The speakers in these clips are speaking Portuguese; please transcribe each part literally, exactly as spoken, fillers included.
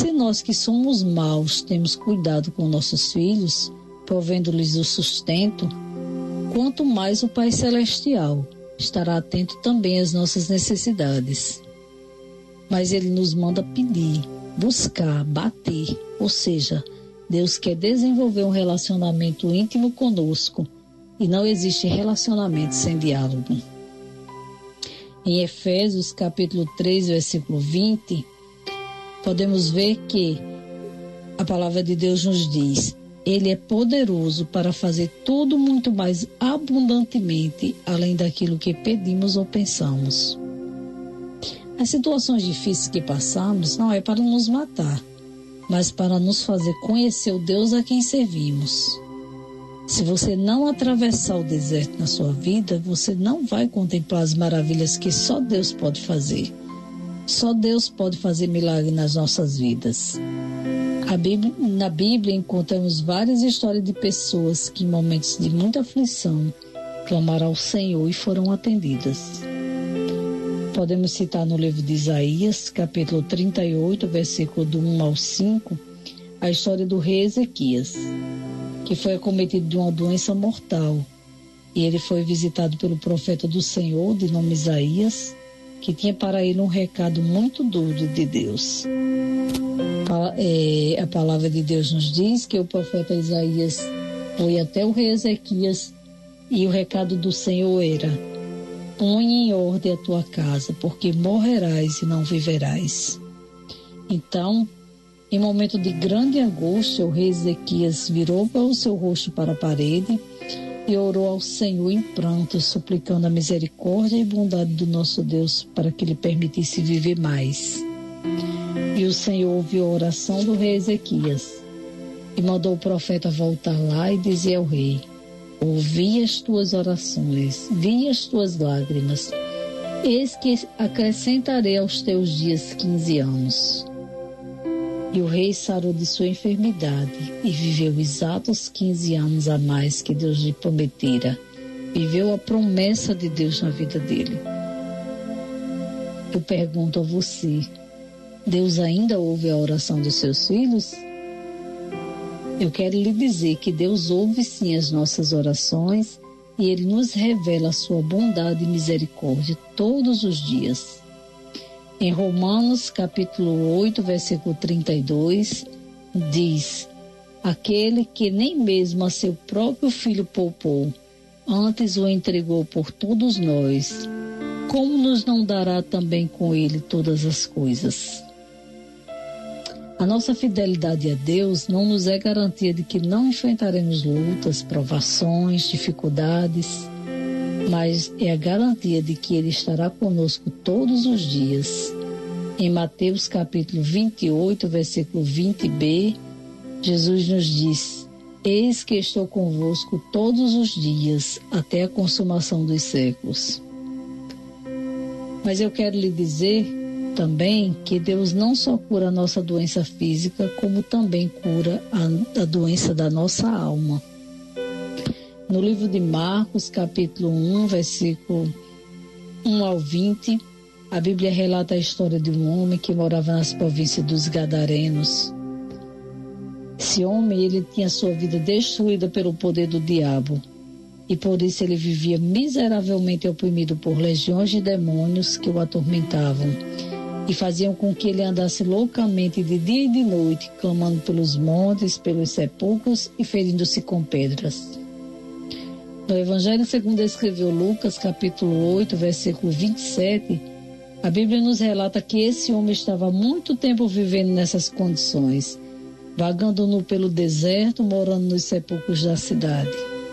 Se nós que somos maus temos cuidado com nossos filhos, provendo-lhes o sustento, quanto mais o Pai Celestial estará atento também às nossas necessidades. Mas Ele nos manda pedir, buscar, bater, ou seja, Deus quer desenvolver um relacionamento íntimo conosco e não existe relacionamento sem diálogo. Em Efésios capítulo três, versículo vinte, podemos ver que a palavra de Deus nos diz: Ele é poderoso para fazer tudo muito mais abundantemente, além daquilo que pedimos ou pensamos. As situações difíceis que passamos não é para nos matar, mas para nos fazer conhecer o Deus a quem servimos. Se você não atravessar o deserto na sua vida, você não vai contemplar as maravilhas que só Deus pode fazer. Só Deus pode fazer milagre nas nossas vidas. A Bíblia, na Bíblia encontramos várias histórias de pessoas que em momentos de muita aflição clamaram ao Senhor e foram atendidas. Podemos citar no livro de Isaías, capítulo trinta e oito, versículo do um ao cinco, a história do rei Ezequias, que foi acometido de uma doença mortal. E ele foi visitado pelo profeta do Senhor, de nome Isaías, que tinha para ele um recado muito duro de Deus. A palavra de Deus nos diz que o profeta Isaías foi até o rei Ezequias e o recado do Senhor era: põe em ordem a tua casa, porque morrerás e não viverás. Então, em momento de grande angústia, o rei Ezequias virou o seu rosto para a parede e orou ao Senhor em pranto, suplicando a misericórdia e bondade do nosso Deus para que lhe permitisse viver mais. E o Senhor ouviu a oração do rei Ezequias e mandou o profeta voltar lá e dizer ao rei: ouvi as tuas orações, vi as tuas lágrimas, eis que acrescentarei aos teus dias quinze anos. E o rei sarou de sua enfermidade e viveu exatos quinze anos a mais que Deus lhe prometera. Viveu a promessa de Deus na vida dele. Eu pergunto a você: Deus ainda ouve a oração dos seus filhos? Eu quero lhe dizer que Deus ouve sim as nossas orações e Ele nos revela a sua bondade e misericórdia todos os dias. Em Romanos capítulo oito, versículo trinta e dois, diz: aquele que nem mesmo a seu próprio filho poupou, antes o entregou por todos nós, como nos não dará também com ele todas as coisas? A nossa fidelidade a Deus não nos é garantia de que não enfrentaremos lutas, provações, dificuldades, mas é a garantia de que Ele estará conosco todos os dias. Em Mateus capítulo vinte e oito, versículo vinte b, Jesus nos diz: eis que estou convosco todos os dias, até a consumação dos séculos. Mas eu quero lhe dizer também que Deus não só cura a nossa doença física, como também cura a, a doença da nossa alma. No livro de Marcos, capítulo um, versículo um ao vinte, a Bíblia relata a história de um homem que morava nas províncias dos Gadarenos. Esse homem, ele tinha sua vida destruída pelo poder do diabo, e por isso ele vivia miseravelmente oprimido por legiões de demônios que o atormentavam e faziam com que ele andasse loucamente de dia e de noite, clamando pelos montes, pelos sepulcros e ferindo-se com pedras. No Evangelho segundo escreveu Lucas, capítulo oito, versículo vinte e sete, a Bíblia nos relata que esse homem estava há muito tempo vivendo nessas condições, vagando nu pelo deserto, morando nos sepulcros da cidade.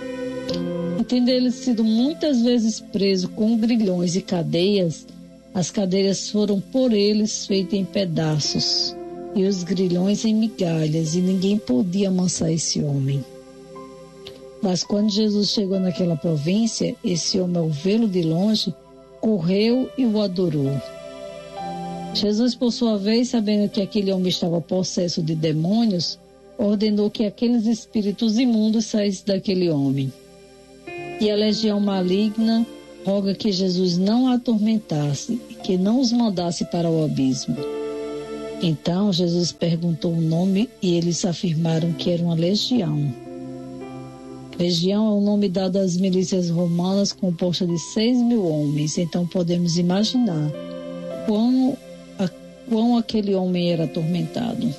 E tendo ele sido muitas vezes preso com grilhões e cadeias, as cadeiras foram por eles feitas em pedaços, e os grilhões em migalhas, e ninguém podia amansar esse homem. Mas quando Jesus chegou naquela província, esse homem, ao vê-lo de longe, correu e o adorou. Jesus, por sua vez, sabendo que aquele homem estava possesso de demônios, ordenou que aqueles espíritos imundos saíssem daquele homem. E a legião maligna roga que Jesus não a atormentasse e que não os mandasse para o abismo. Então Jesus perguntou o nome e eles afirmaram que era uma legião. Legião é o nome dado às milícias romanas composta de seis mil homens. Então podemos imaginar quão, a, quão aquele homem era atormentado.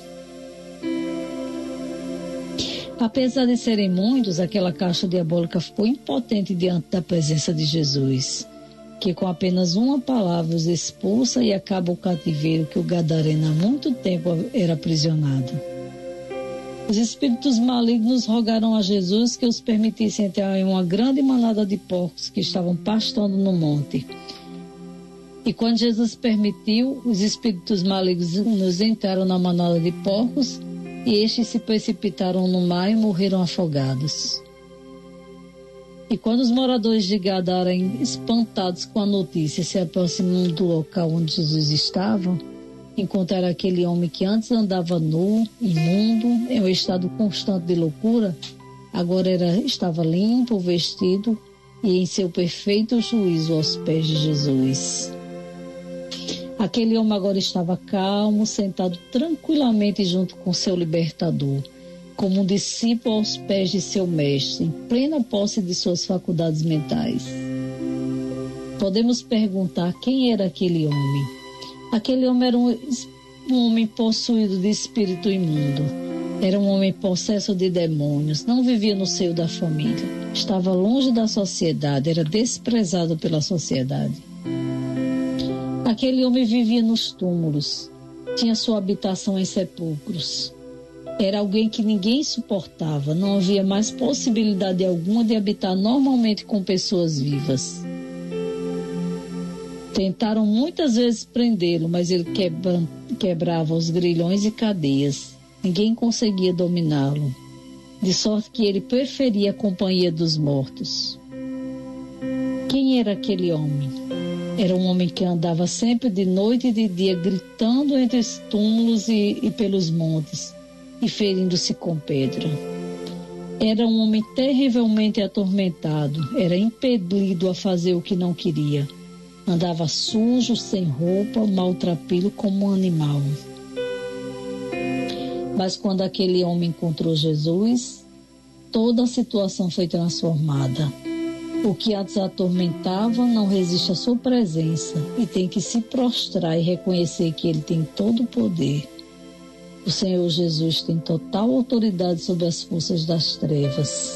Apesar de serem muitos, aquela caixa diabólica ficou impotente diante da presença de Jesus, que com apenas uma palavra os expulsa e acaba o cativeiro que o gadareno há muito tempo era aprisionado. Os espíritos malignos rogaram a Jesus que os permitisse entrar em uma grande manada de porcos que estavam pastando no monte. E quando Jesus permitiu, os espíritos malignos entraram na manada de porcos e estes se precipitaram no mar e morreram afogados. E quando os moradores de Gadara, espantados com a notícia, se aproximam do local onde Jesus estava, encontraram aquele homem que antes andava nu, imundo, em um estado constante de loucura, agora era, estava limpo, vestido e em seu perfeito juízo aos pés de Jesus. Aquele homem agora estava calmo, sentado tranquilamente junto com seu libertador, como um discípulo aos pés de seu mestre, em plena posse de suas faculdades mentais. Podemos perguntar quem era aquele homem. Aquele homem era um, um homem possuído de espírito imundo. Era um homem possesso de demônios, não vivia no seio da família. Estava longe da sociedade, era desprezado pela sociedade. Aquele homem vivia nos túmulos, tinha sua habitação em sepulcros. Era alguém que ninguém suportava, não havia mais possibilidade alguma de habitar normalmente com pessoas vivas. Tentaram muitas vezes prendê-lo, mas ele quebra, quebrava os grilhões e cadeias. Ninguém conseguia dominá-lo, de sorte que ele preferia a companhia dos mortos. Quem era aquele homem? Era um homem que andava sempre de noite e de dia, gritando entre os túmulos e, e pelos montes, e ferindo-se com pedra. Era um homem terrivelmente atormentado, era impelido a fazer o que não queria. Andava sujo, sem roupa, maltrapilho como um animal. Mas quando aquele homem encontrou Jesus, toda a situação foi transformada. O que antes atormentava não resiste à sua presença e tem que se prostrar e reconhecer que ele tem todo o poder. O Senhor Jesus tem total autoridade sobre as forças das trevas.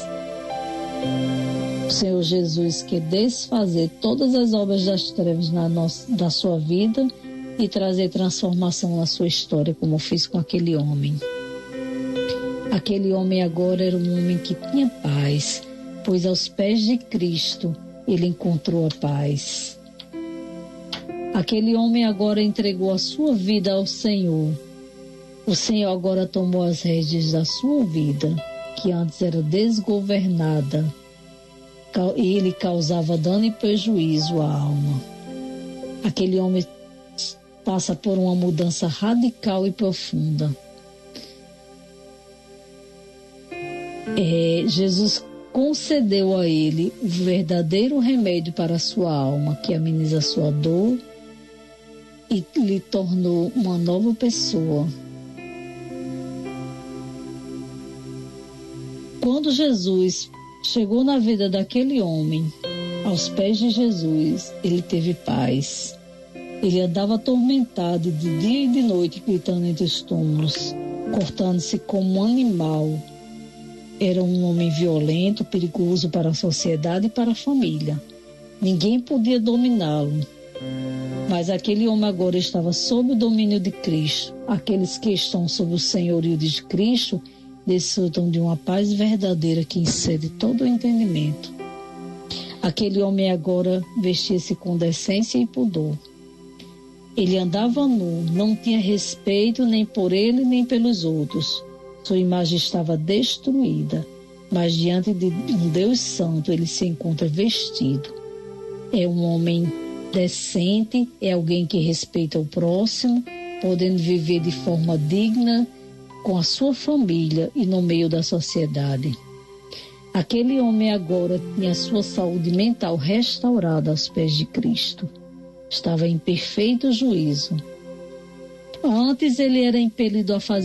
O Senhor Jesus quer desfazer todas as obras das trevas na, nossa, na sua vida e trazer transformação na sua história, como fez com aquele homem. Aquele homem agora era um homem que tinha paz, pois aos pés de Cristo ele encontrou a paz. Aquele homem agora entregou a sua vida ao Senhor. O Senhor agora tomou as rédeas da sua vida, que antes era desgovernada. Ele causava dano e prejuízo à alma. Aquele homem passa por uma mudança radical e profunda. É, Jesus concedeu a ele o verdadeiro remédio para a sua alma, que ameniza a sua dor e lhe tornou uma nova pessoa. Quando Jesus chegou na vida daquele homem, aos pés de Jesus, ele teve paz. Ele andava atormentado de dia e de noite, gritando entre os túmulos, cortando-se como um animal. Era um homem violento, perigoso para a sociedade e para a família. Ninguém podia dominá-lo. Mas aquele homem agora estava sob o domínio de Cristo. Aqueles que estão sob o senhorio de Cristo desfrutam de uma paz verdadeira que excede todo o entendimento. Aquele homem agora vestia-se com decência e pudor. Ele andava nu, não tinha respeito nem por ele nem pelos outros. Sua imagem estava destruída, mas diante de um Deus santo ele se encontra vestido. É um homem decente, é alguém que respeita o próximo, podendo viver de forma digna com a sua família e no meio da sociedade. Aquele homem agora tinha sua saúde mental restaurada aos pés de Cristo. Estava em perfeito juízo. Antes ele era impelido a fazer